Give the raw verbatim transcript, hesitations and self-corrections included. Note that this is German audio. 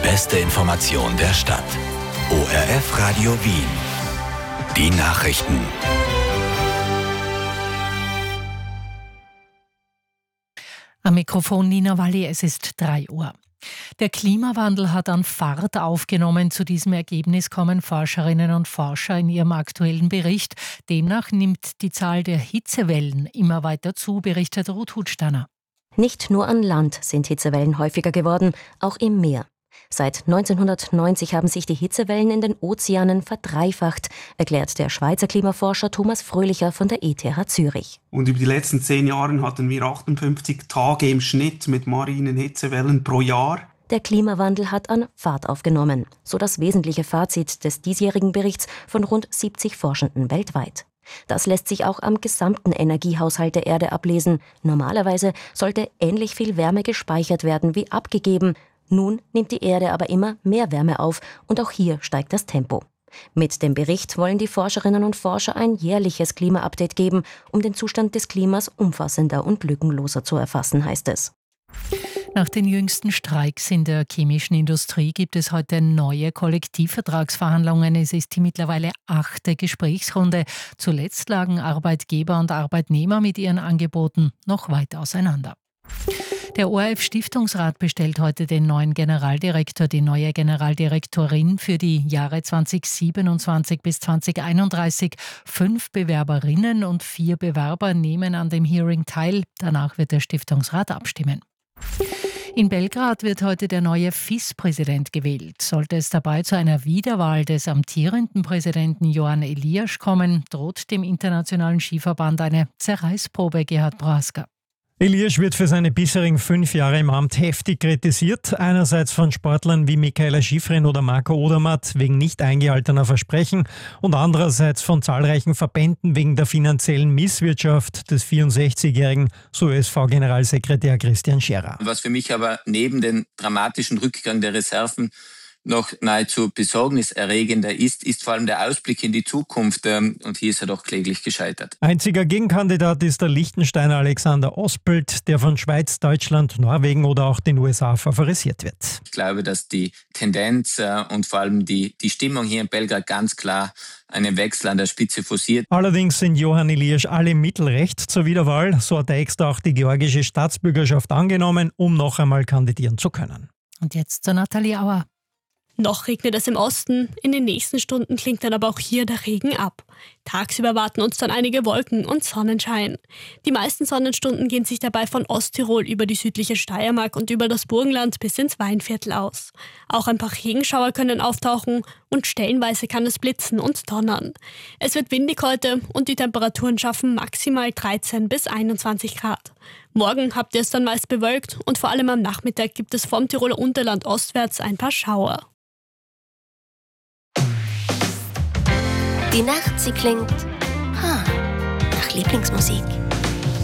beste Information der Stadt. O R F Radio Wien. Die Nachrichten. Am Mikrofon Nina Walli, es ist drei Uhr. Der Klimawandel hat an Fahrt aufgenommen. Zu diesem Ergebnis kommen Forscherinnen und Forscher in ihrem aktuellen Bericht. Demnach nimmt die Zahl der Hitzewellen immer weiter zu, berichtet Ruth Hutsteiner. Nicht nur an Land sind Hitzewellen häufiger geworden, auch im Meer. Seit neunzehnhundertneunzig haben sich die Hitzewellen in den Ozeanen verdreifacht, erklärt der Schweizer Klimaforscher Thomas Fröhlicher von der E T H Zürich. Und über die letzten zehn Jahre hatten wir achtundfünfzig Tage im Schnitt mit marinen Hitzewellen pro Jahr. Der Klimawandel hat an Fahrt aufgenommen, so das wesentliche Fazit des diesjährigen Berichts von rund siebzig Forschenden weltweit. Das lässt sich auch am gesamten Energiehaushalt der Erde ablesen. Normalerweise sollte ähnlich viel Wärme gespeichert werden wie abgegeben. Nun nimmt die Erde aber immer mehr Wärme auf und auch hier steigt das Tempo. Mit dem Bericht wollen die Forscherinnen und Forscher ein jährliches Klima-Update geben, um den Zustand des Klimas umfassender und lückenloser zu erfassen, heißt es. Nach den jüngsten Streiks in der chemischen Industrie gibt es heute neue Kollektivvertragsverhandlungen. Es ist die mittlerweile achte Gesprächsrunde. Zuletzt lagen Arbeitgeber und Arbeitnehmer mit ihren Angeboten noch weit auseinander. Der O R F-Stiftungsrat bestellt heute den neuen Generaldirektor, die neue Generaldirektorin für die Jahre zweitausendsiebenundzwanzig bis zweitausendeinunddreißig. Fünf Bewerberinnen und vier Bewerber nehmen an dem Hearing teil. Danach wird der Stiftungsrat abstimmen. In Belgrad wird heute der neue F I S-Präsident gewählt. Sollte es dabei zu einer Wiederwahl des amtierenden Präsidenten Johan Elias kommen, droht dem Internationalen Skiverband eine Zerreißprobe, Gerhard Brasker. Elias wird für seine bisherigen fünf Jahre im Amt heftig kritisiert. Einerseits von Sportlern wie Mikaela Shiffrin oder Marco Odermatt wegen nicht eingehaltener Versprechen und andererseits von zahlreichen Verbänden wegen der finanziellen Misswirtschaft des vierundsechzigjährigen, so S V-Generalsekretär Christian Scherer. Was für mich aber neben dem dramatischen Rückgang der Reserven noch nahezu besorgniserregender ist, ist vor allem der Ausblick in die Zukunft. Und hier ist er doch kläglich gescheitert. Einziger Gegenkandidat ist der Liechtensteiner Alexander Ospelt, der von Schweiz, Deutschland, Norwegen oder auch den U S A favorisiert wird. Ich glaube, dass die Tendenz und vor allem die, die Stimmung hier in Belgrad ganz klar einen Wechsel an der Spitze forciert. Allerdings sind Johan Elias alle Mittel recht zur Wiederwahl. So hat er extra auch die georgische Staatsbürgerschaft angenommen, um noch einmal kandidieren zu können. Und jetzt zur Nathalie Auer. Noch regnet es im Osten, in den nächsten Stunden klingt dann aber auch hier der Regen ab. Tagsüber warten uns dann einige Wolken und Sonnenschein. Die meisten Sonnenstunden gehen sich dabei von Osttirol über die südliche Steiermark und über das Burgenland bis ins Weinviertel aus. Auch ein paar Regenschauer können auftauchen und stellenweise kann es blitzen und donnern. Es wird windig heute und die Temperaturen schaffen maximal dreizehn bis einundzwanzig Grad. Morgen habt ihr es dann meist bewölkt und vor allem am Nachmittag gibt es vom Tiroler Unterland ostwärts ein paar Schauer. Die Nacht, sie klingt ha, nach Lieblingsmusik.